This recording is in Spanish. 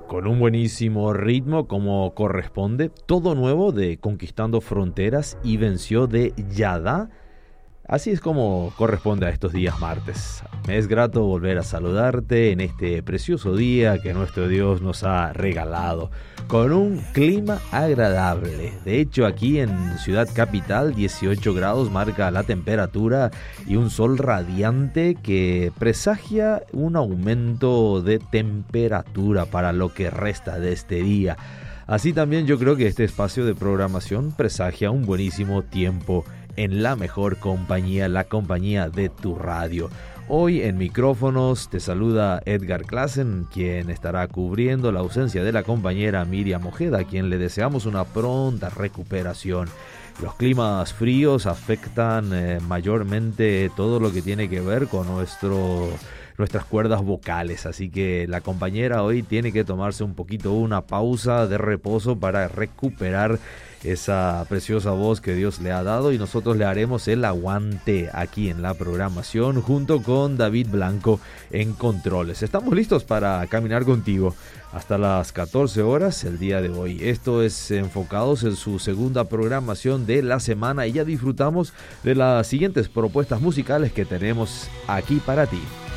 Con un buenísimo ritmo como corresponde, todo nuevo de Conquistando Fronteras y Venció de Yada. Así es como corresponde a estos días martes. Me es grato volver a saludarte en este precioso día que nuestro Dios nos ha regalado, con un clima agradable. De hecho, aquí en Ciudad Capital, 18 grados marca la temperatura y un sol radiante que presagia un aumento de temperatura para lo que resta de este día. Así también yo creo que este espacio de programación presagia un buenísimo tiempo en la mejor compañía, la compañía de tu radio. Hoy en micrófonos te saluda Edgar Klassen, quien estará cubriendo la ausencia de la compañera Miriam Ojeda, a quien le deseamos una pronta recuperación. Los climas fríos afectan mayormente todo lo que tiene que ver con nuestras cuerdas vocales, así que la compañera hoy tiene que tomarse un poquito una pausa de reposo para recuperar esa preciosa voz que Dios le ha dado, y nosotros le haremos el aguante aquí en la programación junto con David Blanco en controles. Estamos listos para caminar contigo hasta las 14 horas el día de hoy. Esto es Enfocados en su segunda programación de la semana, y ya disfrutamos de las siguientes propuestas musicales que tenemos aquí para ti.